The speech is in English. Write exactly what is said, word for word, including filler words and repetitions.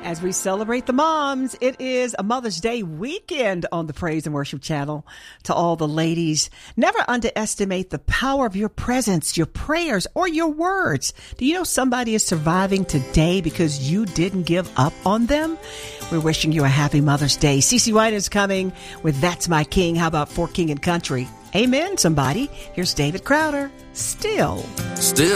As we celebrate the moms, it is a Mother's Day weekend on the Praise and Worship Channel. To all the ladies, never underestimate the power of your presence, your prayers, or your words. Do you know somebody is surviving today because you didn't give up on them? We're wishing you a happy Mother's Day. CeCe White is coming with That's My King. How about For King and Country? Amen, somebody. Here's David Crowder. Still. Still.